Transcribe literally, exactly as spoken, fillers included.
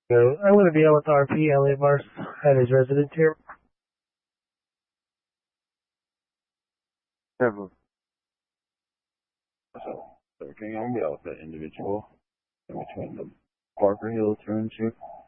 So I'm going to be on with R P L A Mars at his residence here. Never. So, okay, I'm going to be out with that individual in between the Parker Hill turn two.